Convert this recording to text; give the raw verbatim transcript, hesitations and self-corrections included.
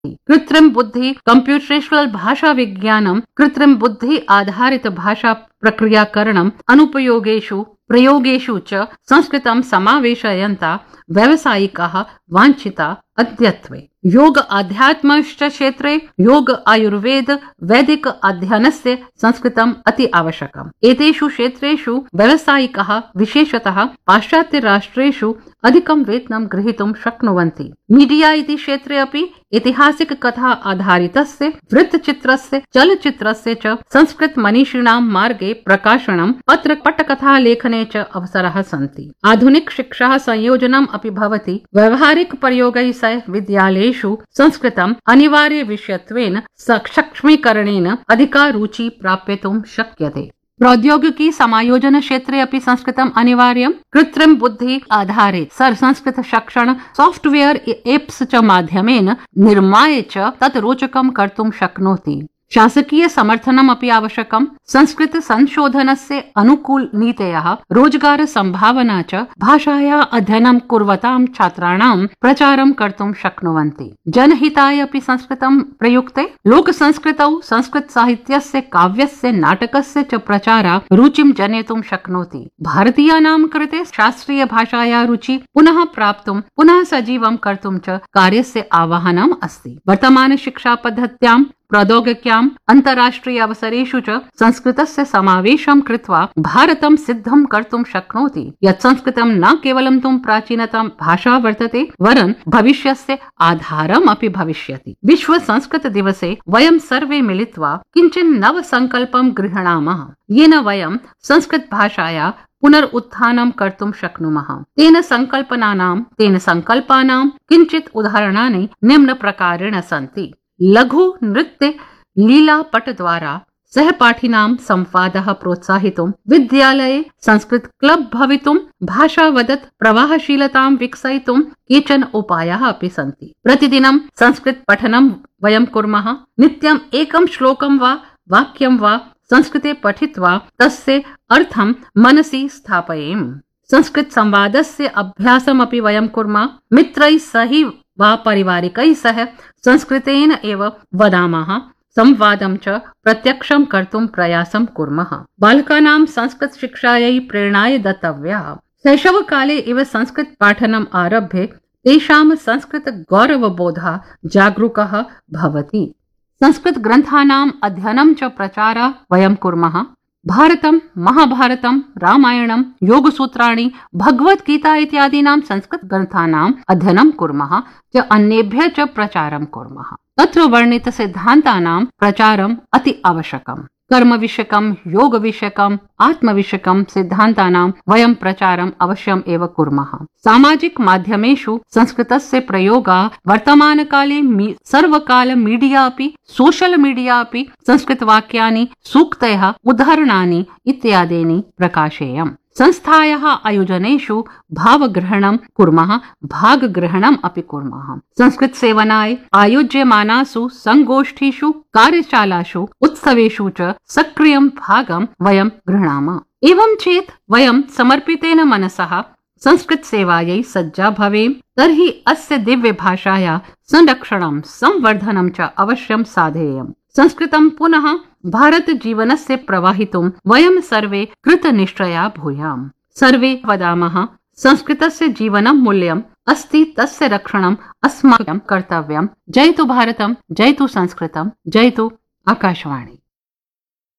कृत्रिम बुद्धि कंप्यूटरेशनल भाषा विज्ञानम कृत्रिम बुद्धि आधारित भाषा प्रक्रियाकरणम अनुपयोगेषु प्रयोगेषु च संस्कृतं समावेशयन्ता व्यावसायिकाः वाञ्छिता अद्यत्वे। योग आध्यात्मश्च क्षेत्रे योग आयुर्वेद वैदिक अध्ययनस्य संस्कृतम् अति आवश्यकम्। एतेषु क्षेत्रेषु व्यावसायिकाः विशेषतः पाश्चात्य राष्ट्रेषु अधिकं वेतनं ग्रहीतुं शक्नुवन्ति। मीडिया इति क्षेत्रे अपि ऐतिहासिक कथा आधारितस्य वृत्तचित्रस्य चलचित्रस्य च संस्कृत मनीषिणां मार्गे प्रकाशनं पत्र पट्टकथा लेखने च अवसराः सन्ति। आधुनिक शिक्षा संयोजनम् अपि भवति। व्यावहारिक प्रयोगैः सह विद्यालयेषु संस्कृतम् अनिवार्य विषयत्वेन सक्षमीकरणेन अधिका रुचि प्राप्तुं शक्यते। प्रौद्योगिकी समायोजन क्षेत्रे अपि संस्कृतम् अनिवार्यम्। कृत्रिम बुद्धि आधारित सर संस्कृत शिक्षण सॉफ्टवेयर एप्स च माध्यमेन निर्माय च तत् रोचकं कर्तुं शक्नोति। शासकीय समर्थनम् अपि आवश्यकम्। संस्कृत संशोधनस्य अनुकूल नीतयः रोजगार संभावना च भाषायाः अध्ययनं कुर्वतां छात्राणां प्रचारं कर्तुं शक्नुवन्ति। जनहिताय अपि संस्कृतं प्रयुक्ते। लोक संस्कृतौ संस्कृत साहित्यस्य काव्यस्य नाटकस्य च प्रचारा रुचिं जनयितुं शक्नोति। भारतीयानां कृते शास्त्रीय भाषायाः रुचि पुनः प्राप्तुं पुनः सजीवं कर्तुं च कार्यस्य आह्वानम् अस्ति। वर्तमान शिक्षा पद्धत्यां प्रौद्योगिक्याम् अन्ताराष्ट्रिय अवसरेषु च संस्कृतस्य समावेशं कृत्वा भारतं सिद्धं कर्तुं शक्नोति यत् संस्कृतं न केवलं तु प्राचीनतम भाषा वर्तते वरन् भविष्यस्य आधारम् अपि भविष्यति। विश्व संस्कृत दिवसे वयं सर्वे मिलित्वा किञ्चित् नव संकल्पं गृह्णामः येन वयं संस्कृत भाषायाः पुनरुत्थानं कर्तुं शक्नुमः। तेन संकल्पनानां तेन संकल्पानां किञ्चित् उदाहरणानि निम्न प्रकारेण सन्ति। लघु नृत्य लीला पट द्वारा सहपाठिनां संवादः प्रोत्साहितुं विद्यालये संस्कृत क्लब भवितुं भाषावदत् प्रवाहशीलतां विकसयितुं केचन उपायाः अपि सन्ति। प्रतिदिनं संस्कृत पठनं वयं कुर्मः। नित्यम् एकं श्लोकं वा वाक्यं वा संस्कृते पठित्वा तस्य अर्थं मनसि स्थापयेम। संस्कृत संवादस्य अभ्यासमपि वयं कुर्मः। मित्रैः सह वा परिवारिकैः सह संस्कृतेन एव वदामः। संवादं च प्रत्यक्षं कर्तुं प्रयासं कुर्मः। बालकानां संस्कृत शिक्षायै प्रेरणाय दातव्या। शैशवकाले एव संस्कृत पाठनम् आरभ्य तेषां संस्कृत गौरवबोधः जागरूकः भवति। संस्कृत ग्रन्थानाम् अध्ययनं च प्रचारः वयं कुर्मः। भारतं महाभारतं रामायणं योगसूत्राणि भगवद्गीता इत्यादीनां संस्कृत ग्रन्थानाम् अध्ययनं कुर्मः च अन्येभ्यः च प्रचारं कुर्मः। तत्र वर्णित सिद्धान्तानां प्रचारम् अति आवश्यकम्। कर्म विषयकं योग विषयकं आत्म विषयकं सिद्धान्तानां वयं प्रचारम् अवश्यम् एव कुर्मः। सामाजिक माध्यमेषु संस्कृतस्य प्रयोगः वर्तमानकाले सर्वकाल मीडिया अपि सोशल मीडिया अपि संस्कृतवाक्यानि सूक्तयः उदाहरणानि इत्यादीनि प्रकाशेयम्। संस्थायाः आयोजनेषु भावग्रहणं कुर्मः भागग्रहणम् अपि कुर्मः। संस्कृत सेवनाय आयोज्यमानासु संगोष्ठीषु कार्यशालासु उत्सवेषु च सक्रियं भागं वयं गृह्णामः। एवं चेत् वयं समर्पितेन मनसः संस्कृत सेवायै सज्जा भवेम तर्हि अस्य दिव्य भाषायाः संरक्षणं संवर्धनं च अवश्यं साधेयम्। संस्कृतं पुनः भारत जीवनस्य प्रवाहितुं वयं सर्वे कृतनिश्चया भूयाम। सर्वे वदामः संस्कृतस्य जीवनं मूल्यम् अस्ति तस्य रक्षणम् अस्माकं कर्तव्यम्। जयतु भारतम् जयतु संस्कृतम् जयतु आकाशवाणी।